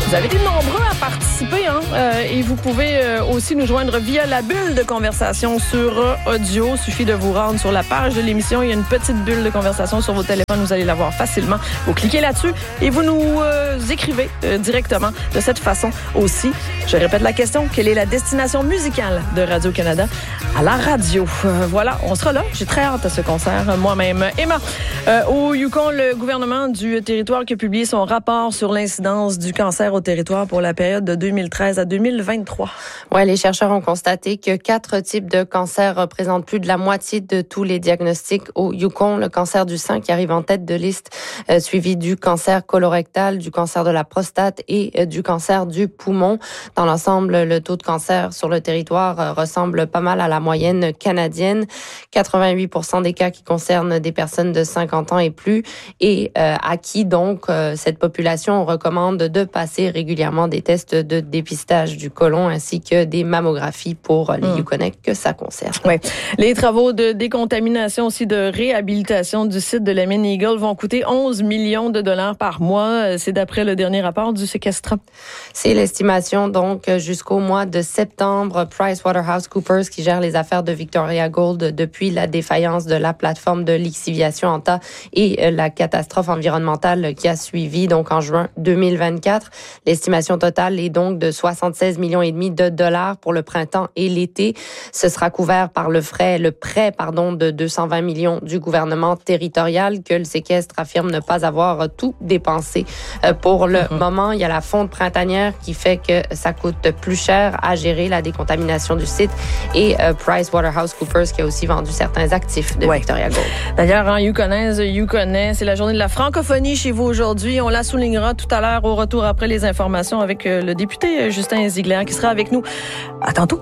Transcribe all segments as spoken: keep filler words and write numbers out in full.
Vous avez été nombreux à participer, hein? Euh, et vous pouvez euh, aussi nous joindre via la bulle de conversation sur euh, audio. Il suffit de vous rendre sur la page de l'émission. Il y a une petite bulle de conversation sur vos téléphones. Vous allez la voir facilement. Vous cliquez là-dessus et vous nous euh, écrivez euh, directement de cette façon aussi. Je répète la question. Quelle est la destination musicale de Radio-Canada à la radio? Euh, voilà, on sera là. J'ai très hâte à ce concert, moi-même. Emma, euh, au Yukon, le gouvernement du territoire qui a publié son rapport sur l'incidence du cancer au territoire pour la période de deux mille treize à deux mille vingt-trois. Ouais, les chercheurs ont constaté que quatre types de cancers représentent plus de la moitié de tous les diagnostics au Yukon. Le cancer du sein qui arrive en tête de liste, euh, suivi du cancer colorectal, du cancer de la prostate et euh, du cancer du poumon. Dans l'ensemble, le taux de cancer sur le territoire euh, ressemble pas mal à la moyenne canadienne. quatre-vingt-huit pour cent des cas qui concernent des personnes de cinquante ans et plus, et euh, à qui donc euh, cette population on recommande de passer régulièrement des tests de dépistage du côlon ainsi que des mammographies pour les mmh. Yukonais que ça concerne. Ouais. Les travaux de décontamination aussi de réhabilitation du site de la mine Eagle vont coûter onze millions de dollars par mois. C'est d'après le dernier rapport du séquestre. C'est l'estimation donc jusqu'au mois de septembre. PricewaterhouseCoopers, qui gère les affaires de Victoria Gold depuis la défaillance de la plateforme de lixiviation en tas et la catastrophe environnementale qui a suivi donc en juin deux mille vingt-quatre. L'estimation totale est donc de soixante-seize millions et demi de dollars pour le printemps et l'été. Ce sera couvert par le frais, le prêt, pardon, de deux cent vingt millions du gouvernement territorial que le séquestre affirme ne pas avoir tout dépensé. Pour le mm-hmm. moment, il y a la fonte printanière qui fait que ça coûte plus cher à gérer la décontamination du site et euh, PricewaterhouseCoopers qui a aussi vendu certains actifs de ouais. Victoria Gold. D'ailleurs, en Yukonaise, Yukonais, c'est la journée de la francophonie chez vous aujourd'hui. On la soulignera tout à l'heure au retour après les informations avec le député Justin Ziegler qui sera avec nous. À tantôt.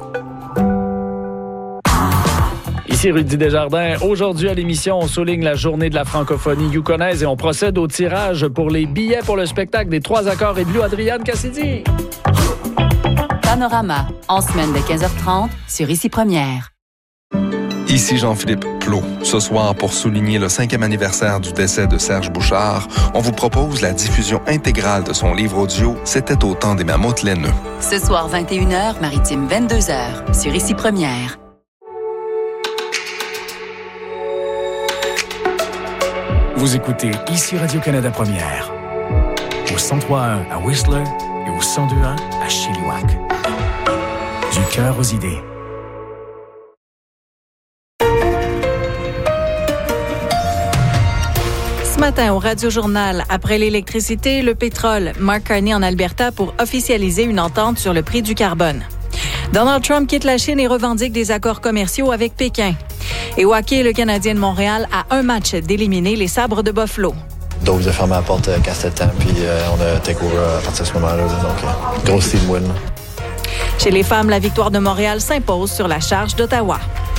Ici Rudy Desjardins. Aujourd'hui à l'émission, on souligne la journée de la francophonie yukonaise et on procède au tirage pour les billets pour le spectacle des Trois Accords et Blue Adrienne Cassidy. Panorama, en semaine de quinze heures trente sur Ici Première. Ici Jean-Philippe Plot. Ce soir, pour souligner le cinquième anniversaire du décès de Serge Bouchard, on vous propose la diffusion intégrale de son livre audio « C'était au temps des mammouths laineux ». Ce soir, vingt et une heures, maritime vingt-deux heures, sur Ici Première. Vous écoutez Ici Radio-Canada Première, au cent trois virgule un à Whistler et au cent deux virgule un à Chilliwack. Du cœur aux idées. Ce matin, au Radio-Journal, après l'électricité, le pétrole, Mark Carney en Alberta pour officialiser une entente sur le prix du carbone. Donald Trump quitte la Chine et revendique des accords commerciaux avec Pékin. Et au hockey, le Canadien de Montréal a un match d'éliminer les Sabres de Buffalo. Donc, vous avez fermé la porte euh, quand c'était temps, puis euh, on a take over à partir de ce moment-là. Donc, euh, grosse team win. Chez les femmes, la victoire de Montréal s'impose sur la charge d'Ottawa.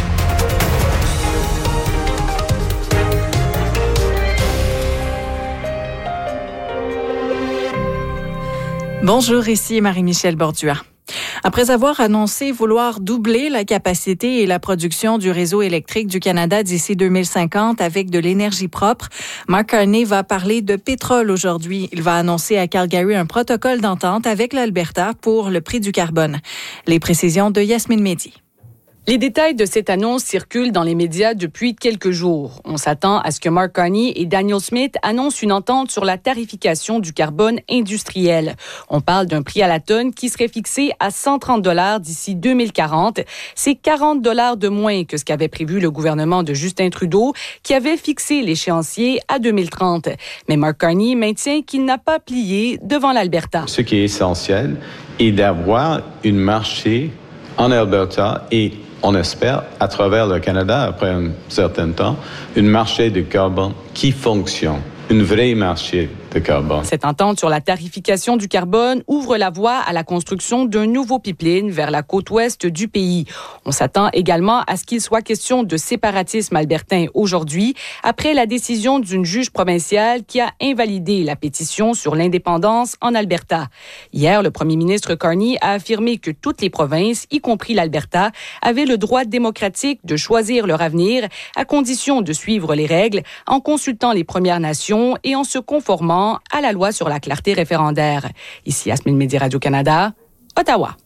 Bonjour, ici Marie-Michel Bordua. Après avoir annoncé vouloir doubler la capacité et la production du réseau électrique du Canada d'ici deux mille cinquante avec de l'énergie propre, Mark Carney va parler de pétrole aujourd'hui. Il va annoncer à Calgary un protocole d'entente avec l'Alberta pour le prix du carbone. Les précisions de Yasmine Mehdi. Les détails de cette annonce circulent dans les médias depuis quelques jours. On s'attend à ce que Mark Carney et Daniel Smith annoncent une entente sur la tarification du carbone industriel. On parle d'un prix à la tonne qui serait fixé à cent trente dollars d'ici deux mille quarante. C'est quarante dollars de moins que ce qu'avait prévu le gouvernement de Justin Trudeau, qui avait fixé l'échéancier à deux mille trente. Mais Mark Carney maintient qu'il n'a pas plié devant l'Alberta. Ce qui est essentiel est d'avoir un marché en Alberta et on espère, à travers le Canada, après un certain temps, un marché de carbone qui fonctionne, un vrai marché de carbone. Cette entente sur la tarification du carbone ouvre la voie à la construction d'un nouveau pipeline vers la côte ouest du pays. On s'attend également à ce qu'il soit question de séparatisme albertain aujourd'hui, après la décision d'une juge provinciale qui a invalidé la pétition sur l'indépendance en Alberta. Hier, le premier ministre Carney a affirmé que toutes les provinces, y compris l'Alberta, avaient le droit démocratique de choisir leur avenir à condition de suivre les règles en consultant les Premières Nations et en se conformant amendement à la loi sur la clarté référendaire. Ici, Yasmine Mehdi, Radio-Canada, Ottawa.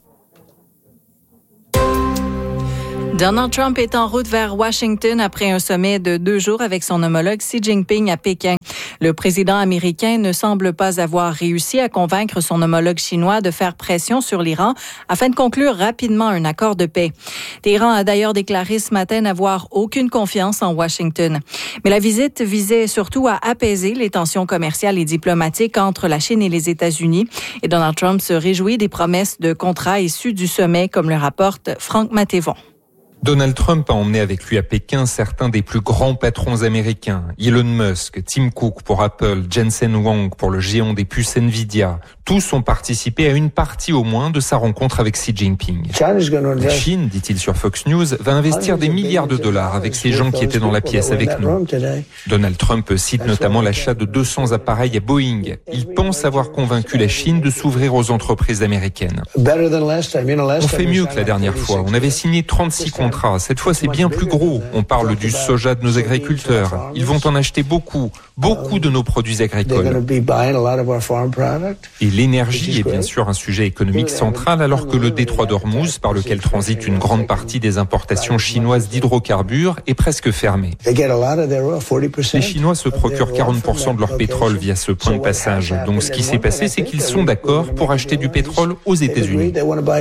Donald Trump est en route vers Washington après un sommet de deux jours avec son homologue Xi Jinping à Pékin. Le président américain ne semble pas avoir réussi à convaincre son homologue chinois de faire pression sur l'Iran afin de conclure rapidement un accord de paix. Téhéran a d'ailleurs déclaré ce matin n'avoir aucune confiance en Washington. Mais la visite visait surtout à apaiser les tensions commerciales et diplomatiques entre la Chine et les États-Unis. Et Donald Trump se réjouit des promesses de contrats issus du sommet, comme le rapporte Franck Matévon. Donald Trump a emmené avec lui à Pékin certains des plus grands patrons américains. Elon Musk, Tim Cook pour Apple, Jensen Huang pour le géant des puces Nvidia. Tous ont participé à une partie au moins de sa rencontre avec Xi Jinping. La Chine, dit-il sur Fox News, va investir des milliards de dollars avec ces gens qui étaient dans la pièce avec nous. Donald Trump cite notamment l'achat de deux cents appareils à Boeing. Il pense avoir convaincu la Chine de s'ouvrir aux entreprises américaines. On fait mieux que la dernière fois. On avait signé trente-six contrats. Cette fois, c'est bien plus gros. On parle du soja de nos agriculteurs. Ils vont en acheter beaucoup, beaucoup de nos produits agricoles. Et l'énergie est bien sûr un sujet économique central alors que le détroit d'Ormuz, par lequel transite une grande partie des importations chinoises d'hydrocarbures, est presque fermé. Les Chinois se procurent quarante pour cent de leur pétrole via ce point de passage. Donc ce qui s'est passé, c'est qu'ils sont d'accord pour acheter du pétrole aux États-Unis.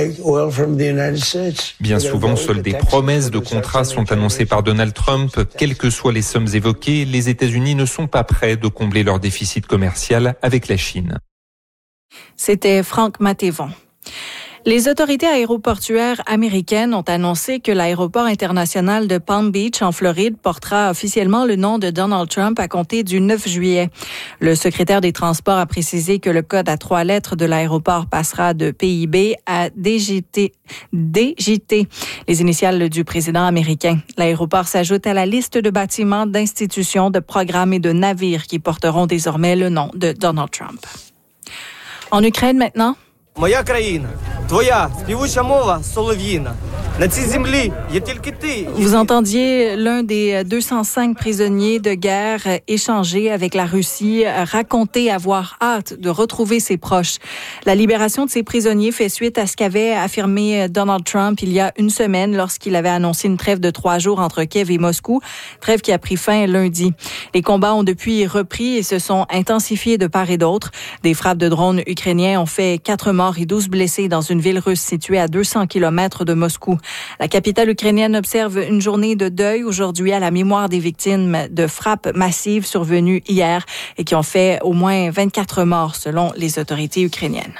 Bien souvent, seuls des promesses de contrats sont annoncées par Donald Trump. Quelles que soient les sommes évoquées, les États-Unis ne sont pas prêts de combler leur déficit commercial avec la Chine. C'était Franck Matévon. Les autorités aéroportuaires américaines ont annoncé que l'aéroport international de Palm Beach, en Floride, portera officiellement le nom de Donald Trump à compter du neuf juillet. Le secrétaire des Transports a précisé que le code à trois lettres de l'aéroport passera de P I B à D J T, D J T, les initiales du président américain. L'aéroport s'ajoute à la liste de bâtiments, d'institutions, de programmes et de navires qui porteront désormais le nom de Donald Trump. En Ukraine maintenant. Моя країна, твоя співуча мова солов'їна. На цій землі є тільки ти. Vous entendiez l'un des deux cent cinq prisonniers de guerre échangés avec la Russie raconter avoir hâte de retrouver ses proches. La libération de ces prisonniers fait suite à ce qu'avait affirmé Donald Trump il y a une semaine lorsqu'il avait annoncé une trêve de trois jours entre Kiev et Moscou, trêve qui a pris fin lundi. Les combats ont depuis repris et se sont intensifiés de part et d'autre. Des frappes de drones ukrainiens ont fait quatre morts et douze blessés dans une ville russe située à deux cents kilomètres de Moscou. La capitale ukrainienne observe une journée de deuil aujourd'hui à la mémoire des victimes de frappes massives survenues hier et qui ont fait au moins vingt-quatre morts selon les autorités ukrainiennes.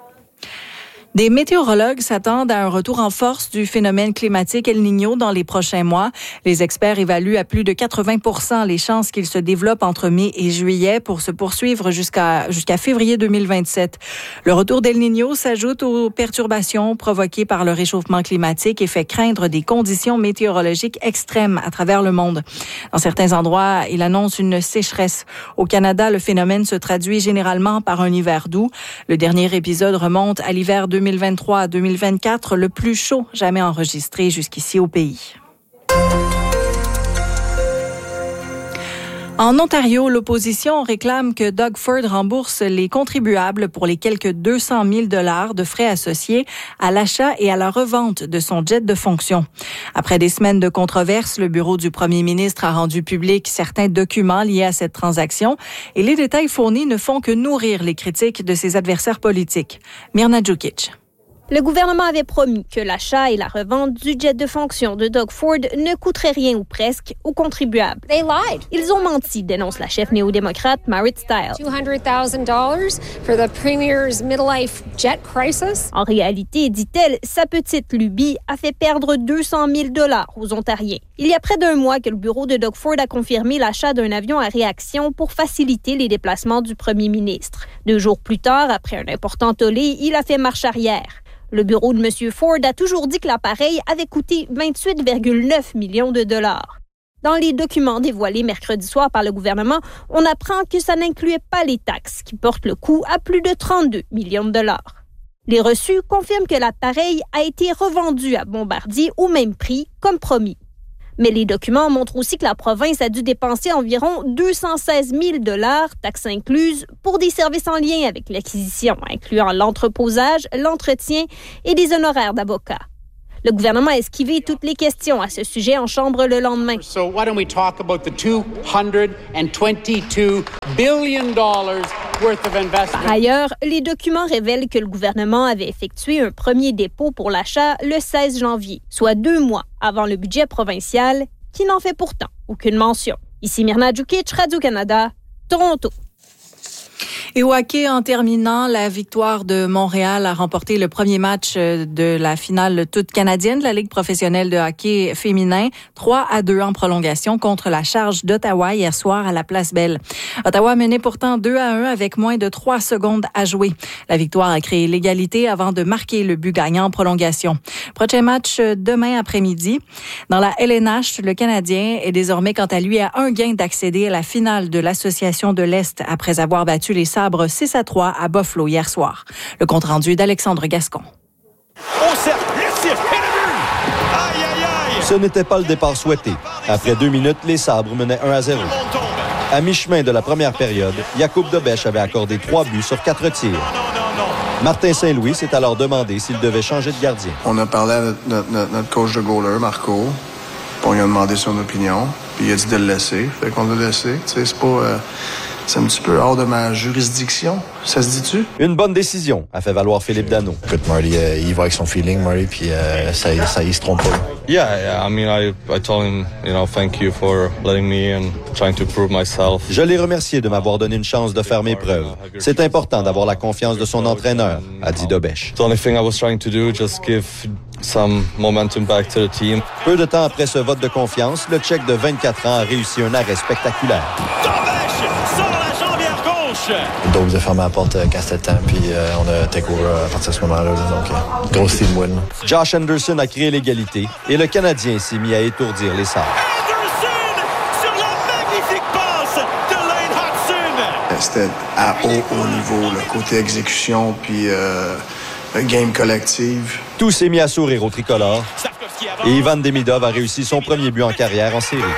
Des météorologues s'attendent à un retour en force du phénomène climatique El Niño dans les prochains mois. Les experts évaluent à plus de quatre-vingts pour cent les chances qu'il se développe entre mai et juillet pour se poursuivre jusqu'à jusqu'à février deux mille vingt-sept. Le retour d'El Niño s'ajoute aux perturbations provoquées par le réchauffement climatique et fait craindre des conditions météorologiques extrêmes à travers le monde. Dans certains endroits, il annonce une sécheresse. Au Canada, le phénomène se traduit généralement par un hiver doux. Le dernier épisode remonte à l'hiver deux mille vingt-trois à deux mille vingt-quatre, le plus chaud jamais enregistré jusqu'ici au pays. En Ontario, l'opposition réclame que Doug Ford rembourse les contribuables pour les quelques deux cent mille dollars de frais associés à l'achat et à la revente de son jet de fonction. Après des semaines de controverses, le bureau du premier ministre a rendu public certains documents liés à cette transaction et les détails fournis ne font que nourrir les critiques de ses adversaires politiques. Mirna Djukic. Le gouvernement avait promis que l'achat et la revente du jet de fonction de Doug Ford ne coûterait rien ou presque aux contribuables. They lied. Ils ont menti, dénonce la chef néo-démocrate Marit Stiles. two hundred thousand dollars for the premier's midlife jet crisis. En réalité, dit-elle, sa petite lubie a fait perdre deux cent mille dollars aux Ontariens. Il y a près d'un mois que le bureau de Doug Ford a confirmé l'achat d'un avion à réaction pour faciliter les déplacements du premier ministre. Deux jours plus tard, après un important tollé, il a fait marche arrière. Le bureau de M. Ford a toujours dit que l'appareil avait coûté vingt-huit virgule neuf millions de dollars. Dans les documents dévoilés mercredi soir par le gouvernement, on apprend que ça n'incluait pas les taxes, qui portent le coût à plus de trente-deux millions de dollars. Les reçus confirment que l'appareil a été revendu à Bombardier au même prix, comme promis. Mais les documents montrent aussi que la province a dû dépenser environ deux cent seize mille dollars, taxes incluses, pour des services en lien avec l'acquisition, incluant l'entreposage, l'entretien et des honoraires d'avocats. Le gouvernement a esquivé toutes les questions à ce sujet en Chambre le lendemain. So why don't we talk about the two hundred twenty-two billion dollars worth of investment? Par ailleurs, les documents révèlent que le gouvernement avait effectué un premier dépôt pour l'achat le seize janvier, soit deux mois avant le budget provincial, qui n'en fait pourtant aucune mention. Ici Myrna Djukic, Radio-Canada, Toronto. Et au hockey, en terminant, la victoire de Montréal a remporté le premier match de la finale toute canadienne de la Ligue professionnelle de hockey féminin, trois à deux en prolongation contre la Charge d'Ottawa hier soir à la Place Belle. Ottawa menait pourtant deux à un avec moins de trois secondes à jouer. La victoire a créé l'égalité avant de marquer le but gagnant en prolongation. Prochain match demain après-midi. Dans la L N H, le Canadien est désormais quant à lui à un gain d'accéder à la finale de l'Association de l'Est après avoir battu les Sabres six à trois à Buffalo hier soir. Le compte-rendu d'Alexandre Gascon. Au cercle, le tir, et le but! Aïe, aïe, aïe! Ce n'était pas le départ souhaité. Après deux minutes, les Sabres menaient un à zéro. À mi-chemin de la première période, Jakub Dobeš avait accordé trois buts sur quatre tirs. Martin Saint-Louis s'est alors demandé s'il devait changer de gardien. On a parlé à notre, notre, notre coach de goaler, Marco, puis on lui a demandé son opinion, puis il a dit de le laisser. Fait qu'on l'a laissé. Tu sais, c'est pas... Euh, C'est un petit peu hors de ma juridiction. Ça se dit-tu? Une bonne décision, a fait valoir Philippe Danault. Écoute, Marty, euh, il va avec son feeling, Marty, puis euh, ça, ça, il se trompe pas. Yeah, yeah, I mean, I, I told him, you know, thank you for letting me and trying to prove myself. Je l'ai remercié de m'avoir donné une chance de faire mes preuves. C'est important d'avoir la confiance de son entraîneur, a dit Dobeš. The only thing I was trying to do, just give some momentum back to the team. Peu de temps après ce vote de confiance, le Tchèque de vingt-quatre ans a réussi un arrêt spectaculaire. Le dos vous a fermé la porte euh, quand c'était le temps, puis euh, on a take over à partir de ce moment-là. Là, donc, euh, grosse team win. Josh Anderson a créé l'égalité et le Canadien s'est mis à étourdir les Sabres. Anderson sur la magnifique passe de Lane Hudson! C'était à haut, haut niveau, le côté exécution, puis euh, game collective. Tout s'est mis à sourire au tricolore et Ivan Demidov a réussi son premier but en carrière en série.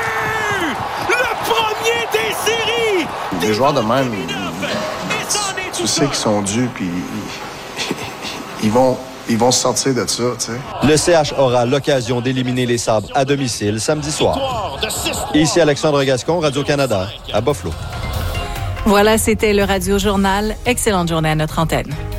Les joueurs de même, ils, tu sais qu'ils sont dus, puis ils, ils, vont, ils vont se sortir de ça, tu sais. Le C H aura l'occasion d'éliminer les Sabres à domicile samedi soir. Ici Alexandre Gascon, Radio-Canada, à Buffalo. Voilà, c'était le Radio Journal. Excellente journée à notre antenne.